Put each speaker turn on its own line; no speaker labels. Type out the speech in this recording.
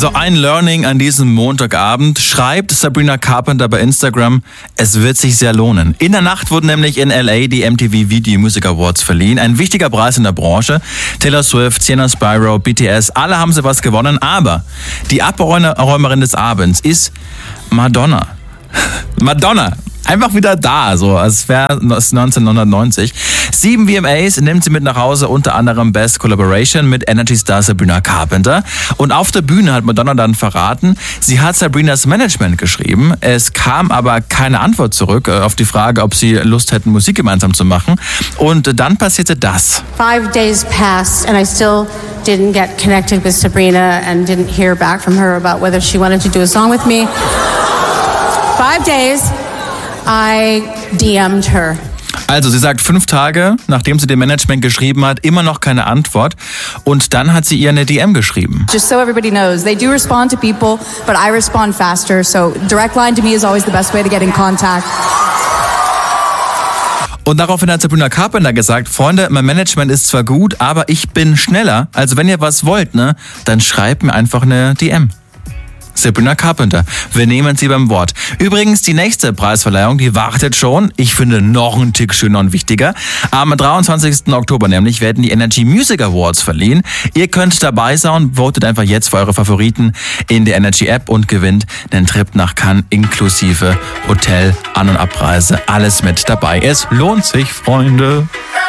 So ein Learning an diesem Montagabend, schreibt Sabrina Carpenter bei Instagram, es wird sich sehr lohnen. In der Nacht wurden nämlich in LA die MTV Video Music Awards verliehen. Ein wichtiger Preis in der Branche. Taylor Swift, Sienna Spyro, BTS, alle haben sie was gewonnen. Aber die Abräumerin des Abends ist Madonna. Madonna. Einfach wieder da, so als wäre es 1990. 7 VMAs nimmt sie mit nach Hause, unter anderem Best Collaboration mit Energy-Star Sabrina Carpenter. Und auf der Bühne hat Madonna dann verraten, sie hat Sabrinas Management geschrieben. Es kam aber keine Antwort zurück auf die Frage, ob sie Lust hätten, Musik gemeinsam zu machen. Und dann passierte das.
5 days passed and I still didn't get connected with Sabrina and didn't hear back from her about whether she wanted to do a song with me. 5 days. I DM'd her.
Also sie sagt 5 Tage, nachdem sie dem Management geschrieben hat, immer noch keine Antwort. Und dann hat sie ihr eine DM geschrieben.
Just so everybody knows, they do respond to people, but I respond faster. So direct line to me is always the best way to get in contact.
Und daraufhin hat Sabrina Carpenter gesagt, Freunde, mein Management ist zwar gut, aber ich bin schneller. Also wenn ihr was wollt, ne, dann schreibt mir einfach eine DM. Sabrina Carpenter. Wir nehmen sie beim Wort. Übrigens, die nächste Preisverleihung, die wartet schon. Ich finde noch einen Tick schöner und wichtiger. Am 23. Oktober nämlich werden die Energy Music Awards verliehen. Ihr könnt dabei sein, votet einfach jetzt für eure Favoriten in der Energy App und gewinnt einen Trip nach Cannes inklusive Hotel, An- und Abreise. Alles mit dabei. Es lohnt sich, Freunde.